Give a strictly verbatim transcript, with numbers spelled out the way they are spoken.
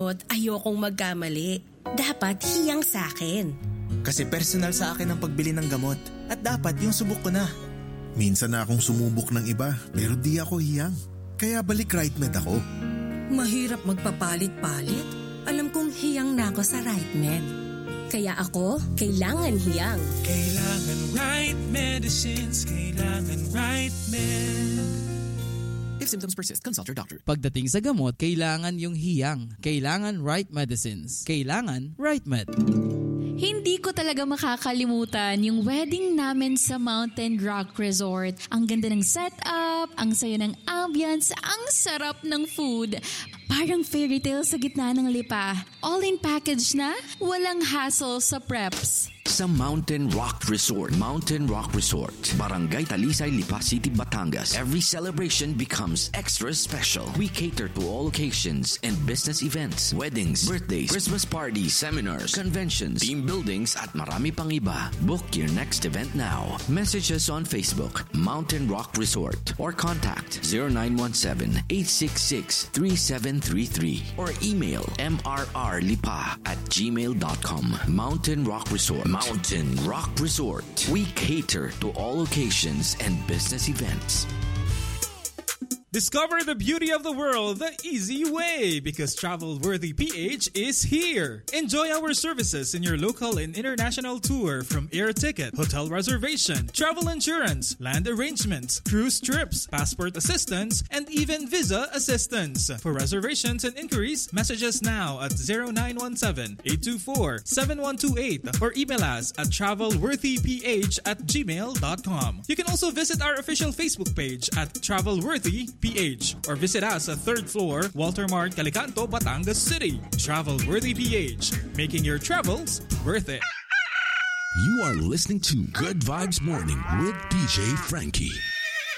gamot, ayokong magkamali. Dapat hiyang sa akin. Kasi personal sa akin ang pagbili ng gamot. At dapat yung subok ko na. Minsan na akong sumubok ng iba, pero di ako hiyang. Kaya balik RightMed ako. Mahirap magpapalit-palit. Alam kong hiyang na ako sa RightMed. Kaya ako, kailangan hiyang. Kailangan right medicines, kailangan RightMed. If symptoms persist, consult your doctor. Pagdating sa gamot, kailangan yung hiyang. Kailangan right medicines. Kailangan RightMed. Hindi ko talaga makakalimutan yung wedding namin sa Mountain Rock Resort. Ang ganda ng setup, ang saya ng ambience, ang sarap ng food. Parang fairy tale sa gitna ng lipa. All in package na, walang hassle sa preps. Sa Mountain Rock Resort. Mountain Rock Resort. Barangay Talisay, Lipa City, Batangas. Every celebration becomes extra special. We cater to all occasions and business events, weddings, birthdays, Christmas parties, seminars, conventions, team buildings, at marami pang iba. Book your next event now. Message us on Facebook, Mountain Rock Resort, or contact zero nine one seven, eight six six, three seven three three or email m r r lipa at gmail dot com. Mountain Rock Resort. Mountain Rock Resort. We cater to all occasions and business events. Discover the beauty of the world the easy way because Travel-Worthy P H is here. Enjoy our services in your local and international tour from air ticket, hotel reservation, travel insurance, land arrangements, cruise trips, passport assistance, and even visa assistance. For reservations and inquiries, message us now at zero nine one seven, eight two four, seven one two eight or email us at travelworthyph at gmail dot com. You can also visit our official Facebook page at Travel-Worthy P H or visit us at third floor, Walter Mart, Calicanto, Batangas City. Travel-Worthy P H, making your travels worth it. You are listening to Good Vibes Morning with D J Frankie.